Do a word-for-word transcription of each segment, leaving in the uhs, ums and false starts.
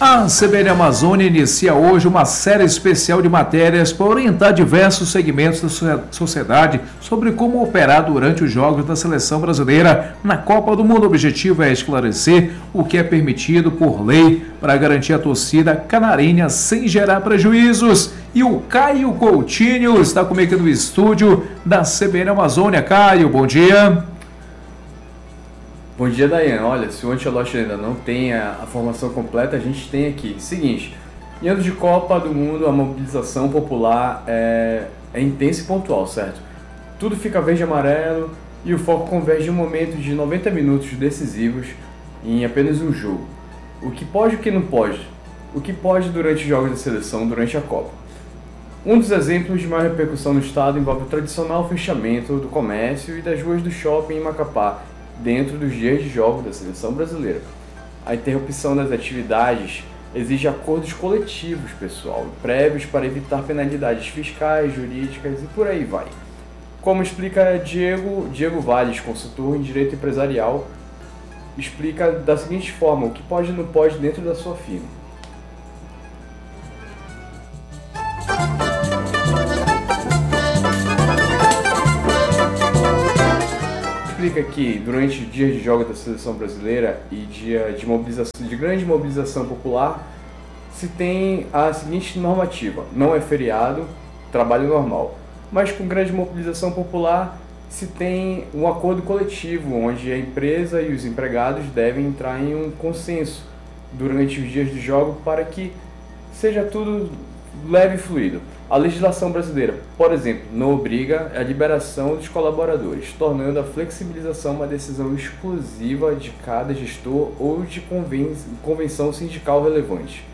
A C B N Amazônia inicia hoje uma série especial de matérias para orientar diversos segmentos da sociedade sobre como operar durante os jogos da seleção brasileira na Copa do Mundo. O objetivo é esclarecer o que é permitido por lei para garantir a torcida canarinha sem gerar prejuízos. E o Caio Coutinho está comigo aqui no estúdio da C B N Amazônia. Caio, bom dia. Bom dia, Dayan. Olha, se o Ancelotti ainda não tem a, a formação completa, a gente tem aqui. Seguinte, em anos de Copa do Mundo, a mobilização popular é, é intensa e pontual, certo? Tudo fica verde e amarelo e o foco converge em um momento de noventa minutos decisivos em apenas um jogo. O que pode e o que não pode? O que pode durante os jogos da seleção, durante a Copa? Um dos exemplos de maior repercussão no estado envolve o tradicional fechamento do comércio e das ruas do shopping em Macapá, dentro dos dias de jogo da seleção brasileira. A interrupção das atividades exige acordos coletivos, pessoal, prévios para evitar penalidades fiscais, jurídicas e por aí vai. Como explica Diego, Diego Valles, consultor em direito empresarial, explica da seguinte forma: o que pode e não pode dentro da sua firma. Explica que durante dias de jogo da seleção brasileira e dia de mobilização, de grande mobilização popular, se tem a seguinte normativa: não é feriado, trabalho normal. Mas com grande mobilização popular se tem um acordo coletivo, onde a empresa e os empregados devem entrar em um consenso durante os dias de jogo para que seja tudo leve e fluido. A legislação brasileira, por exemplo, não obriga a liberação dos colaboradores, tornando a flexibilização uma decisão exclusiva de cada gestor ou de conven- convenção sindical relevante.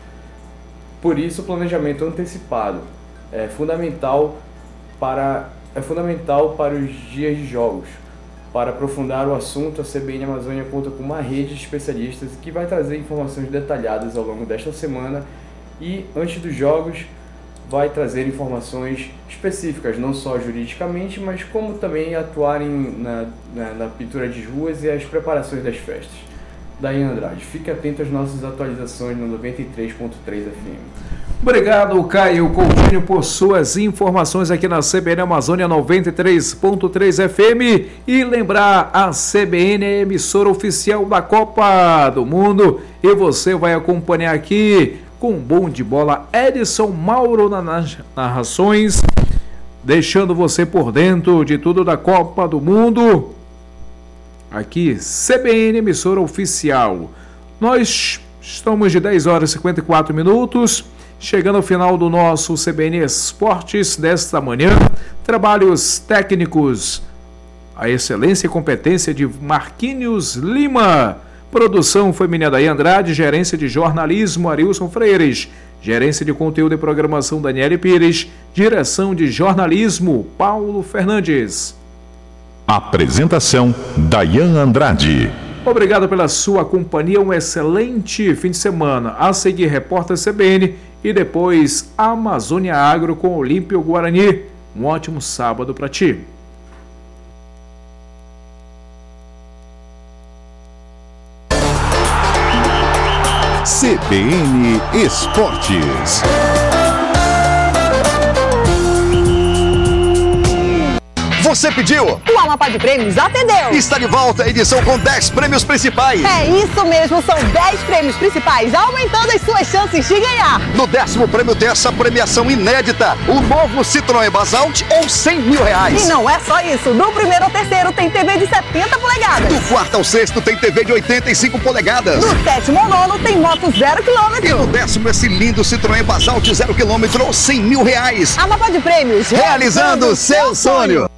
Por isso, o planejamento antecipado é fundamental para, é fundamental para os dias de jogos. Para aprofundar o assunto, a C B N Amazônia conta com uma rede de especialistas que vai trazer informações detalhadas ao longo desta semana e, antes dos jogos, vai trazer informações específicas, não só juridicamente, mas como também atuarem na, na, na pintura de ruas e as preparações das festas. Daí, Andrade, fique atento às nossas atualizações no noventa e três ponto três F M. Obrigado, Caio Coutinho, por suas informações aqui na C B N Amazônia noventa e três ponto três F M. E lembrar, a C B N é emissora oficial da Copa do Mundo e você vai acompanhar aqui com um bom de bola Edson Mauro nas narrações, deixando você por dentro de tudo da Copa do Mundo. Aqui, C B N, emissora oficial. Nós estamos de dez horas e cinquenta e quatro minutos, chegando ao final do nosso C B N Esportes desta manhã. Trabalhos técnicos, a excelência e competência de Marquinhos Lima. Produção foi minha Daí Andrade, gerência de jornalismo Arilson Freires, gerência de conteúdo e programação Daniele Pires, direção de jornalismo Paulo Fernandes. Apresentação Dayan Andrade. Obrigado pela sua companhia, um excelente fim de semana. A seguir, Repórter C B N e depois Amazônia Agro com Olímpio Guarani. Um ótimo sábado para ti. C B N Esportes. Você pediu? O Amapá de Prêmios atendeu. Está de volta a edição com dez prêmios principais. É isso mesmo, são dez prêmios principais, aumentando as suas chances de ganhar. No décimo prêmio tem essa premiação inédita, o novo Citroën Basalt ou cem mil reais. E não é só isso, do primeiro ao terceiro tem T V de setenta polegadas. Do quarto ao sexto tem T V de oitenta e cinco polegadas. Do sétimo ao nono tem moto zero quilômetro. E no décimo esse lindo Citroën Basalt zero quilômetro ou cem mil reais. Amapá de Prêmios, realizando o seu sonho.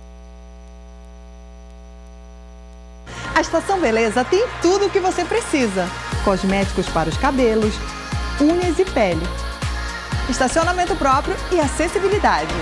A Estação Beleza tem tudo o que você precisa. Cosméticos para os cabelos, unhas e pele. Estacionamento próprio e acessibilidade.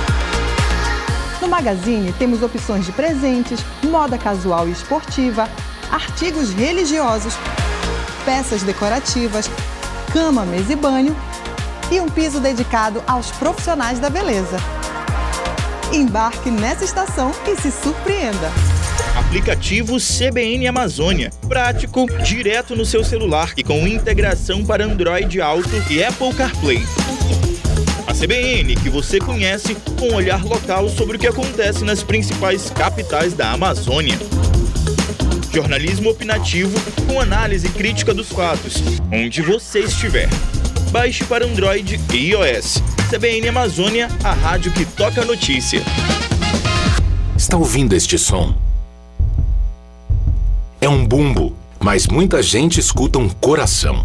No Magazine temos opções de presentes, moda casual e esportiva, artigos religiosos, peças decorativas, cama, mesa e banho e um piso dedicado aos profissionais da beleza. Embarque nessa estação e se surpreenda. aplicativo C B N Amazônia. Prático, direto no seu celular e com integração para Android Auto e Apple CarPlay. A C B N que você conhece com um olhar local sobre o que acontece nas principais capitais da Amazônia. Jornalismo opinativo com análise crítica dos fatos, onde você estiver. Baixe para Android e iOS. C B N Amazônia, a rádio que toca a notícia. Está ouvindo este som? É um bumbo, mas muita gente escuta um coração.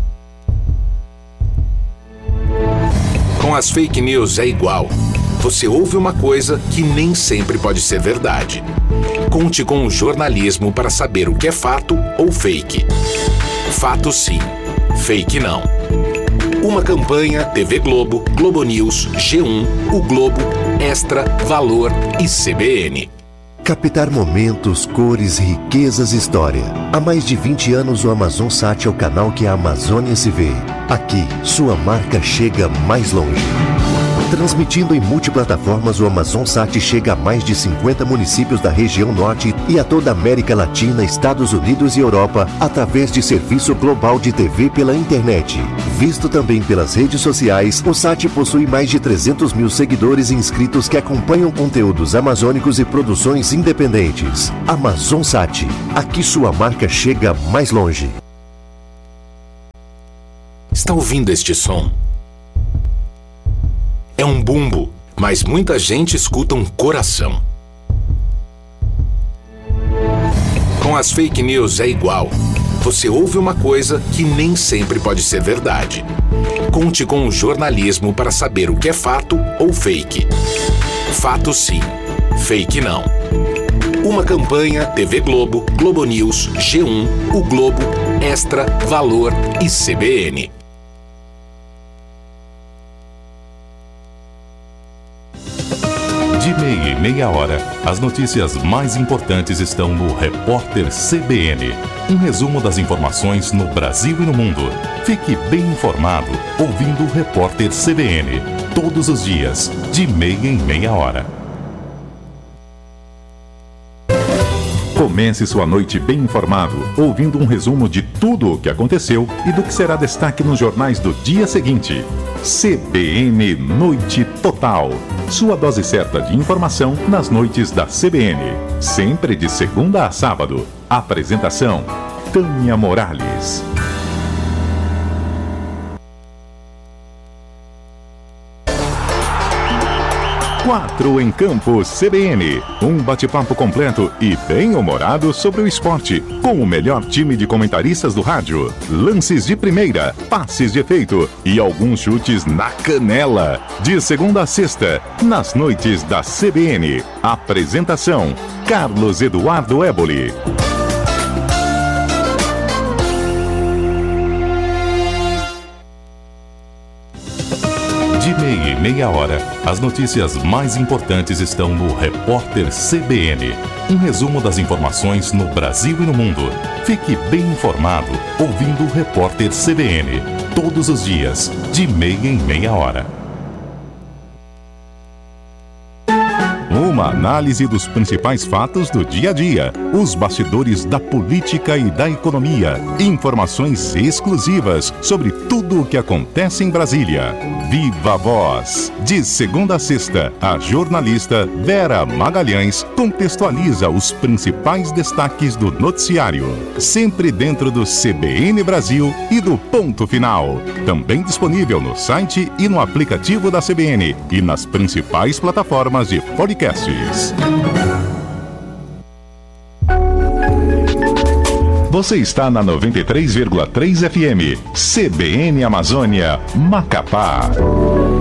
Com as fake news é igual. Você ouve uma coisa que nem sempre pode ser verdade. Conte com o jornalismo para saber o que é fato ou fake. Fato sim, fake não. Uma campanha T V Globo, Globo News, G um, O Globo, Extra, Valor e C B N. Captar momentos, cores, riquezas e história. Há mais de vinte anos o AmazonSat é o canal que a Amazônia se vê. Aqui, sua marca chega mais longe. Transmitindo em multiplataformas, o AmazonSat chega a mais de cinquenta municípios da região norte e a toda a América Latina, Estados Unidos e Europa, através de serviço global de T V pela internet. Visto também pelas redes sociais, o Sat possui mais de trezentos mil seguidores e inscritos que acompanham conteúdos amazônicos e produções independentes. AmazonSat, aqui sua marca chega mais longe. Está ouvindo este som? É um bumbo, mas muita gente escuta um coração. Com as fake news é igual. Você ouve uma coisa que nem sempre pode ser verdade. Conte com o jornalismo para saber o que é fato ou fake. Fato sim, fake não. Uma campanha T V Globo, Globo News, G um, O Globo, Extra, Valor e C B N. De meia em meia hora, as notícias mais importantes estão no Repórter C B N. Um resumo das informações no Brasil e no mundo. Fique bem informado ouvindo o Repórter C B N. Todos os dias, de meia em meia hora. Comece sua noite bem informado, ouvindo um resumo de tudo o que aconteceu e do que será destaque nos jornais do dia seguinte. C B N Noite Total. Sua dose certa de informação nas noites da C B N. Sempre de segunda a sábado. Apresentação: Tânia Morales. Quatro em Campo C B N. Um bate-papo completo e bem-humorado sobre o esporte, com o melhor time de comentaristas do rádio. Lances de primeira, passes de efeito e alguns chutes na canela. De segunda a sexta, nas noites da C B N. Apresentação: Carlos Eduardo Éboli. De meia em meia hora, as notícias mais importantes estão no Repórter C B N. Um resumo das informações no Brasil e no mundo. Fique bem informado ouvindo o Repórter C B N. Todos os dias, de meia em meia hora. Uma análise dos principais fatos do dia a dia, os bastidores da política e da economia, informações exclusivas sobre tudo o que acontece em Brasília. Viva Voz! De segunda a sexta, a jornalista Vera Magalhães contextualiza os principais destaques do noticiário, sempre dentro do C B N Brasil e do Ponto Final. Também disponível no site e no aplicativo da C B N e nas principais plataformas de podcasts. Você está na noventa e três vírgula três F M, C B N Amazônia, Macapá.